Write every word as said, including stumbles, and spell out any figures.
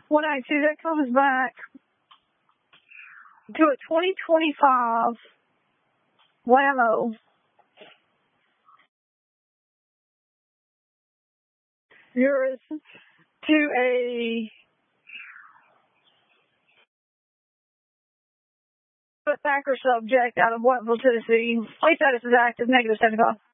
one ninety-two, that comes back to a twenty twenty-five Whammo. Yours to a attacker subject out of Whiteville, Tennessee. Police status is active, negative seventy-five.